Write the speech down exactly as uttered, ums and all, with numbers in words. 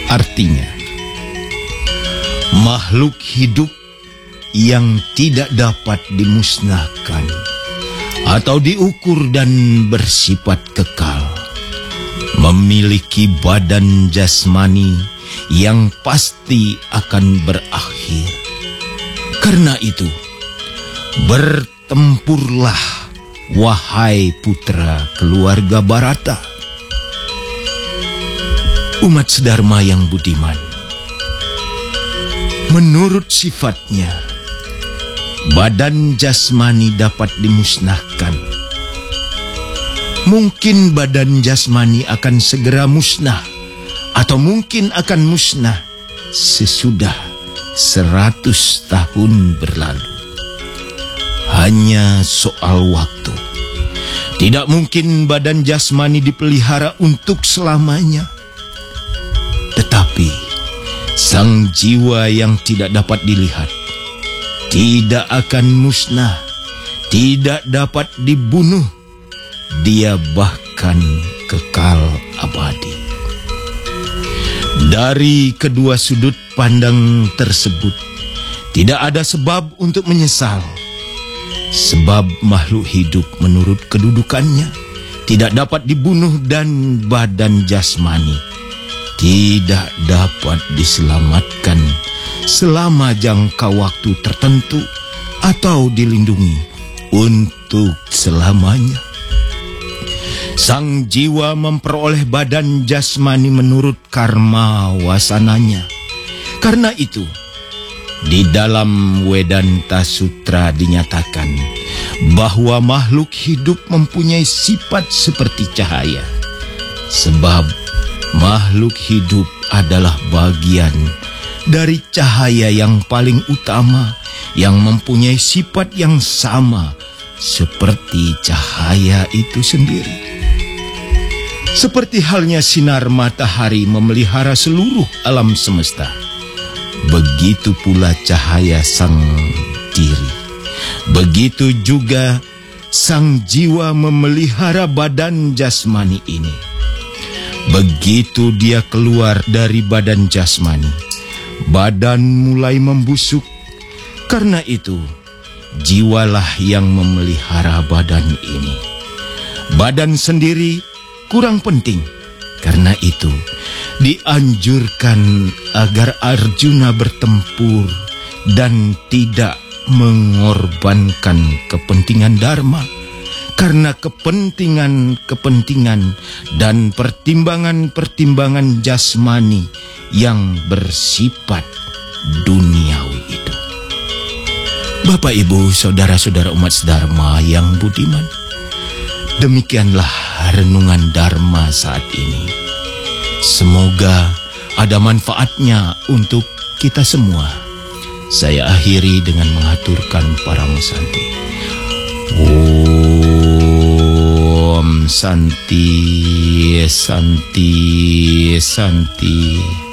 Artinya, makhluk hidup yang tidak dapat dimusnahkan atau diukur dan bersifat kekal, memiliki badan jasmani yang pasti akan berakhir. Karena itu, bertempurlah, wahai putra keluarga Bharata. Umat sedharma yang budiman, menurut sifatnya, badan jasmani dapat dimusnahkan. Mungkin badan jasmani akan segera musnah, atau mungkin akan musnah sesudah seratus tahun berlalu. Hanya soal waktu. Tidak mungkin badan jasmani dipelihara untuk selamanya. Tetapi sang jiwa yang tidak dapat dilihat tidak akan musnah, tidak dapat dibunuh. Dia bahkan kekal abadi. Dari kedua sudut pandang tersebut, tidak ada sebab untuk menyesal. Sebab makhluk hidup menurut kedudukannya tidak dapat dibunuh dan badan jasmani tidak dapat diselamatkan selama jangka waktu tertentu atau dilindungi untuk selamanya. Sang jiwa memperoleh badan jasmani menurut karma wasananya. Karena itu, di dalam Vedanta Sutra dinyatakan bahwa makhluk hidup mempunyai sifat seperti cahaya. Sebab makhluk hidup adalah bagian dari cahaya yang paling utama yang mempunyai sifat yang sama seperti cahaya itu sendiri. Seperti halnya sinar matahari memelihara seluruh alam semesta, begitu pula cahaya sang diri. Begitu juga sang jiwa memelihara badan jasmani ini. Begitu dia keluar dari badan jasmani, badan mulai membusuk. Karena itu, jiwalah yang memelihara badan ini. Badan sendiri kurang penting. Karena itu, dianjurkan agar Arjuna bertempur dan tidak mengorbankan kepentingan dharma. Karena kepentingan-kepentingan dan pertimbangan-pertimbangan jasmani yang bersifat duniawi itu. Bapak, Ibu, saudara-saudara umat sedharma yang budiman, demikianlah renungan dharma saat ini. Semoga ada manfaatnya untuk kita semua. Saya akhiri dengan mengaturkan Paramusanti. Om Santi, Santi, Santi.